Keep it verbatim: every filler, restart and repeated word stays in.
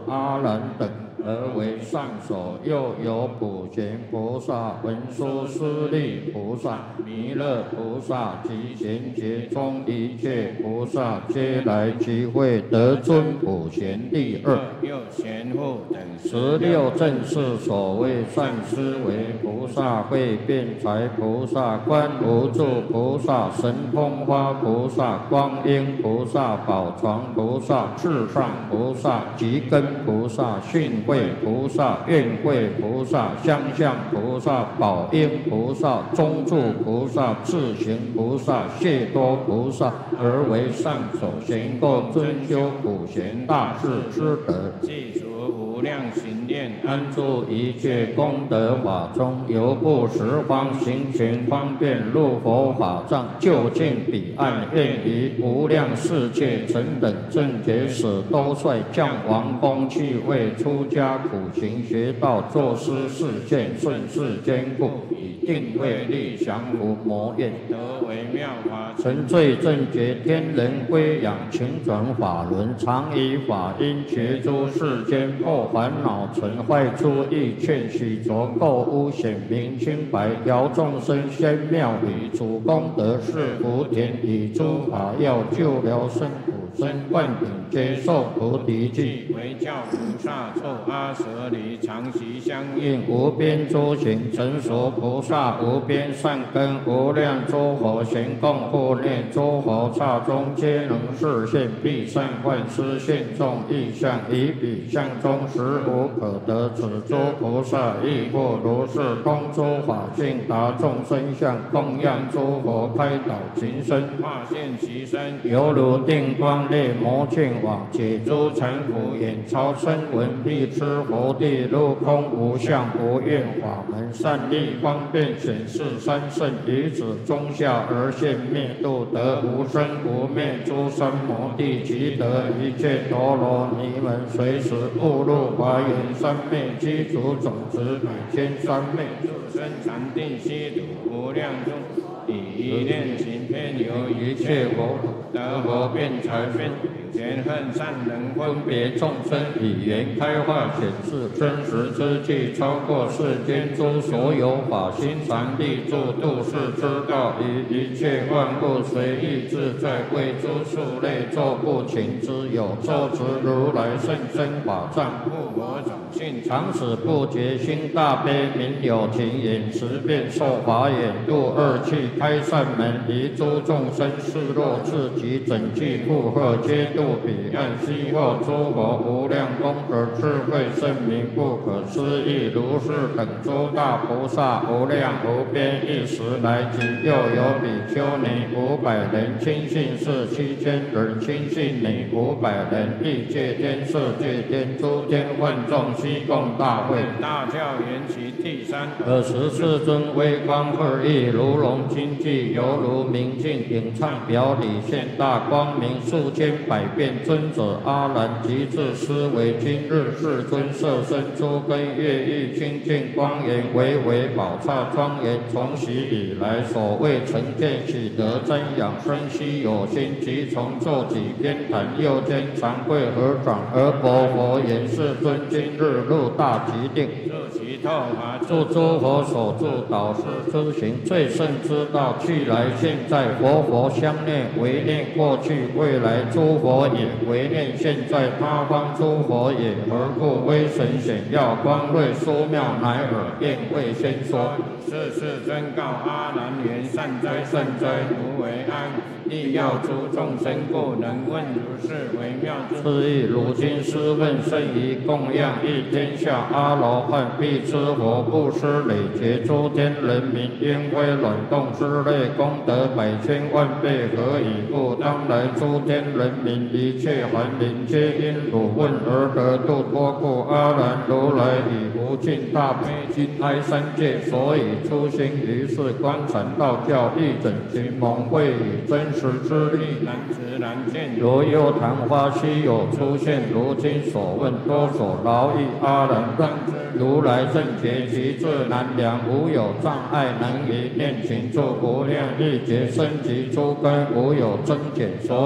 阿难等，而为上首。又有普贤菩萨、文殊师利菩萨、弥勒菩萨及贤劫中一切菩萨，皆来集会得尊普贤第二。又贤护等十六正是所谓善思维菩萨、慧辩才菩萨、观无住菩萨、神通花菩萨、光阴菩萨、宝床菩萨、至上菩萨、极根菩萨、训慧菩萨、愿慧菩萨、相向菩萨、宝应菩萨、中住菩萨、智行菩萨、谢多菩萨，而为上首，行够尊修普贤大士之德，记除无量行念，安住一切功德法中，由不十方行权方便入佛法藏，就近彼岸，愿于无量世界成等正觉使都率降王公去为出家苦行学道，作施示现，顺世坚固，以定慧力降伏魔怨，得为妙法成罪正觉天人归养，勤转法轮，常以法音觉诸世间破烦恼尘坏诸意劝许着垢污显明清白，调众生仙妙理，主功德是福田，以诸法药救疗生苦生灌顶，接受菩提记，为教菩萨作阿舍离，常习相应无边诸行，成熟菩萨无边善根，无量诸佛行供护念，诸佛刹中皆能示现，必善幻施现众意象，以彼相中实无可得，此诸菩萨亦复如是，通诸法性，达众生相，供养诸佛，开导情身，化现其身，犹如定光烈魔镜网，解诸尘浮，眼超声闻，必知佛地入空无相无愿法门，善利方便显示三圣，以此中下而现灭度，得无生无灭诸三摩地，即得一切陀罗尼门，随时误入华严三昧，积足种子百千三昧，入生禅定悉土无量中，以一念行遍游一切佛，得佛辩才辩前恨善人分别众生，以言开化显示真实之际，超过世间诸所有法，心常立住度世之道，以一切万物随意自在，为诸数类作不勤之有，作持如来圣身法藏，护我种性，常使不觉心大悲，明有情眼识变受法眼，度二气开善门，离诸众生示若自己整具负荷，皆度彼岸悉获诸佛无量功德智慧圣明不可思议，如是等诸大菩萨无量无边，一时来集，又有比丘尼五百人，亲信士七千人，亲信女五百人，欲界天色界天诸天万众悉共大会，大教缘起第三。尔时世尊威光二翼，如龙金髻，犹如明镜，影唱表里现大光明，数千百变尊者阿难及至思维，今日世尊摄身诸根乐意清净光颜，唯唯宝刹庄严，从昔以来所谓成见喜得瞻仰生息有心，即从坐己边坛右肩长跪合掌，而薄佛言：世尊今日入大极定，入其透法，助诸佛所助导师之行，最胜之道，去来现在，佛佛相念，唯念过去未来诸佛也，唯念现在他方诸佛也，何故威神显耀光瑞殊妙，乃尔便未先说。是世尊告阿难言：善哉善哉，如为安，亦要诸众生故，能问如是微妙之意。如今师问甚于供养一天下阿罗汉，必知佛布施累劫诸天人民，因为卵动之类功德百千万倍，何以故？当来诸天人民一切寒灵，皆因汝问而得度脱故。阿难如来以无尽大悲心哀三界，所以初心于是观禅道教，一整群蒙会以真实之力，难知难见。如幽昙花稀有出现，如今所问多所劳役。阿难让知如来正觉极至难量，无有障碍，能以念勤助无量亿劫生及诸根，无有增减。所